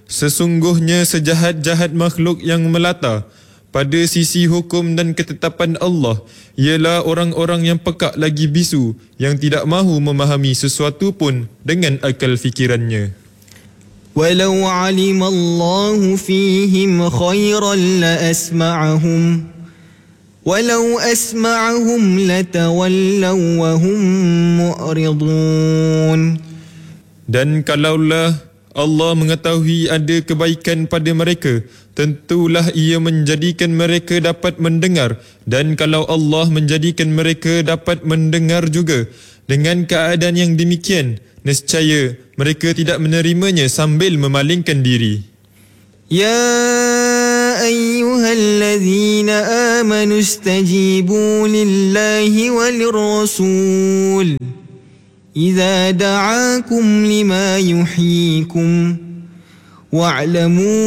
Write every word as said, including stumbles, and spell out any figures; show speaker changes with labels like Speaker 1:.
Speaker 1: Sesungguhnya sejahat-jahat makhluk yang melata pada sisi hukum dan ketetapan Allah ialah orang-orang yang pekak lagi bisu, yang tidak mahu memahami sesuatu pun dengan akal fikirannya.
Speaker 2: Walau alima Allahu fihim khairan la asma'ahum walau asma'ahum latawallaw wa hum mu'ridun. Dan kalaulah Allah mengetahui ada kebaikan pada mereka, tentulah ia menjadikan mereka dapat mendengar. Dan kalau Allah menjadikan mereka dapat mendengar juga, dengan keadaan yang demikian, nescaya mereka tidak menerimanya sambil memalingkan diri. Ya ayyuhallazina amanu istajibu lillahi walirrasul إذا دعاكم لما يحييكم واعلموا